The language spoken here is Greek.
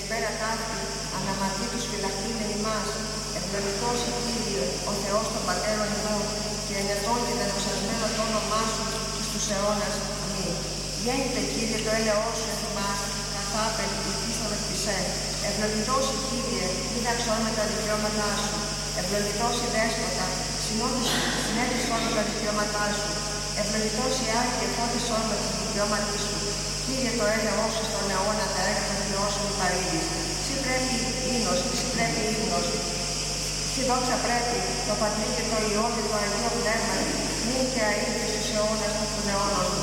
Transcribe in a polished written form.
υπέρα ταύτη, αναμαρτήτως φυλαχτήνε ημάς, ευλογητός η Κύριε, ο Θεός των πατέρων ημών, και ενετών και δεδοξασμένο το όνομά σου εις τους αιώνας. Αμήν. Γέννητε Κύριε το έλεος σου εν ημάς, καθάπερ ηθίστον εκπισέ. Ευλογητός η Κύριε, μη δαξών με τα δικαιώματά σου. Ευλογητός η Δέσποτα, συνέδρισόν με τα δικαιώματά σου. Ευλογητός η Άγιε, φώτισόν με τις δικαιώματί σου. Κύριε το έλεος σου στον αιώνα, τα έργα των Θεών σου παρήγεις. Συ πρέπει ύμνος, συ πρέπει ύμνος. Συ δόξα πρέπει το Πατρί και το Υιό και το Αγίο Πνεύμα, νυν και αΐ και στους αιώνας των αιώνων.